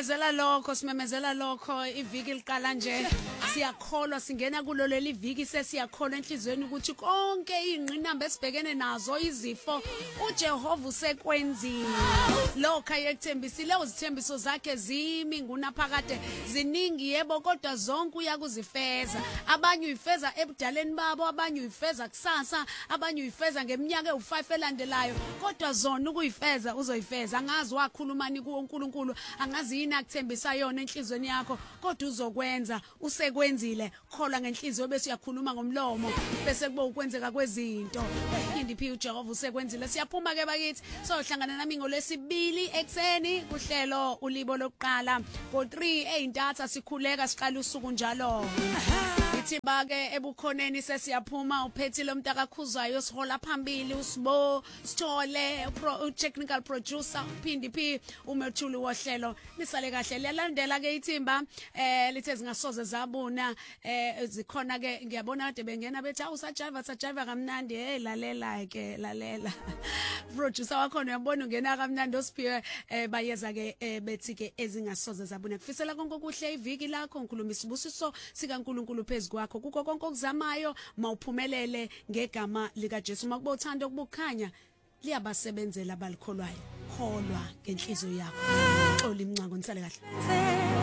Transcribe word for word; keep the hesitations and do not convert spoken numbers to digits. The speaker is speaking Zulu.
simemezela lokho simemezela lokho iviki liqala nje siyakholwa singena kulo leli viki sesiyakholwa enhlizweni ukuthi konke ingqinamba esibhekene nazo izifo uJehova usekwenzile lokho ayekuthembisile uzithembiso zakhe zimi ngunaphakade ziningi yebo kodwa zonke uyakuzifeza abanye uyifeza ebudaleni babo abanye uyifeza kusasa abanye uyifeza ngeminyaka ewu-five elandelayo kodwa zona ukuyifeza uzoyifeza angazi wakhulumani kuwo uNkulunkulu angazi yini akuthembisa yona enhlizweni yakho kodwa uzokwenza usekwenzile kholwa ngenhliziyo bese uyakhuluma ngomlomo bese kuba ukwenzeka kwezinto indiphi uJehova usekwenzile siyaphuma ke bakithi sohlangana nami ngolesibili ekseni kuhlelo ulibo lokuqala ngo three eyintatha sikhuleka siqala usuku njalo ithi bake ebukhoneni sesiyaphuma uphethile umntakakhuzayo sihola phambili usibo sithole technical producer uphindi phi umethuli wohlelo nisale kahle liyalandela ke ithimba eh lithe zingasoze zabuna eh zikhona ke ngiyabona kade bengena bethi awusajiva sajiva kamnandi hey lalela ke lalela producer wakho uyabona ungena kamnandi osiphiwe eh bayeza ke bethi ke ezingasoze zabuna kufisela konke okuhle iviki lakho ngikhuluma isibusiso sika uNkulunkulu phezulu kwakho kuko konke okuzamayo mawuphumelele ngegama lika Jesu makuba uthando kubukhanya liyabasebenzela abalikholwayo kholwa ngenhliziyo yakho xola imncango nisale kahle